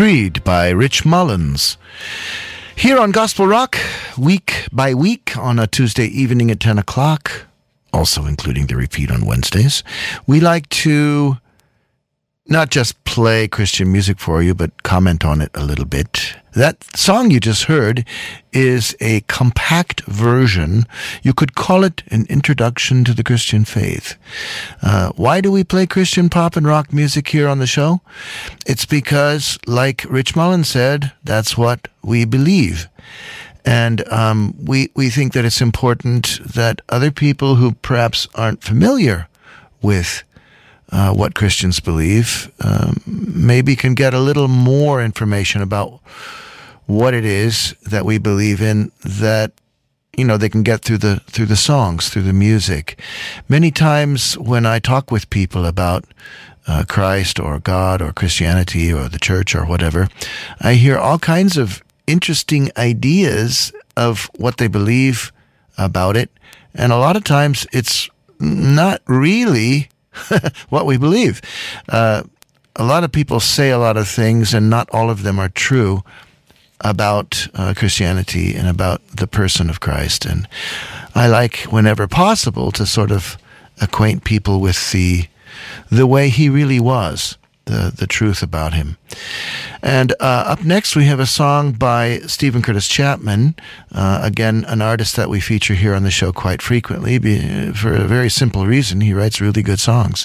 Creed by Rich Mullins. Here on Gospel Rock, week by week on a Tuesday evening at 10 o'clock, also including the repeat on Wednesdays, we like to not just play Christian music for you, but comment on it a little bit. That song you just heard is a compact version. You could call it an introduction to the Christian faith. Why do we play Christian pop and rock music here on the show? It's because, like Rich Mullins said, that's what we believe. And we think that it's important that other people who perhaps aren't familiar with what Christians believe, maybe can get a little more information about what it is that we believe in, that, you know, they can get through the songs, through the music. Many times when I talk with people about Christ or God or Christianity or the church or whatever, I hear all kinds of interesting ideas of what they believe about it. And a lot of times it's not really what we believe. A lot of people say a lot of things, and not all of them are true about Christianity and about the person of Christ. And I like, whenever possible, to sort of acquaint people with the way he really was, the truth about him. And up next, we have a song by Stephen Curtis Chapman, again, an artist that we feature here on the show quite frequently, for a very simple reason. He writes really good songs.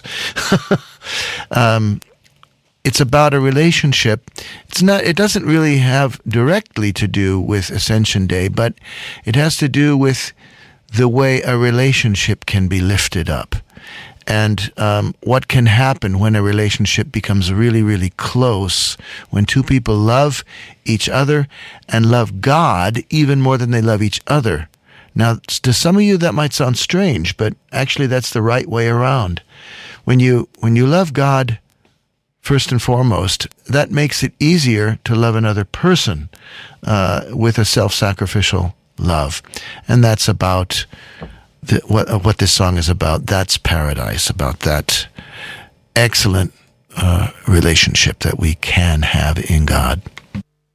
It's about a relationship. It doesn't really have directly to do with Ascension Day, but it has to do with the way a relationship can be lifted up. And what can happen when a relationship becomes really, really close, when two people love each other and love God even more than they love each other. Now, to some of you that might sound strange, but actually that's the right way around. When you love God first and foremost, that makes it easier to love another person with a self-sacrificial love. And that's about what this song is about. That's paradise, about that excellent relationship that we can have in God.